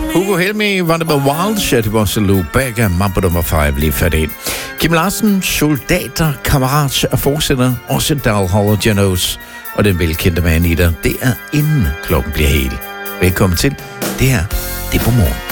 Hugo Helmi var det med Wild Shit, hvor Salou Bagger, Mambo nummer 5 lige færdig. Kim Larsen, Soldater, Kammerat og fortsætter også Dal Hall Janos og den velkendte med Anita. Det er inden klokken bliver hel. Velkommen til. Det her, det er på morgen.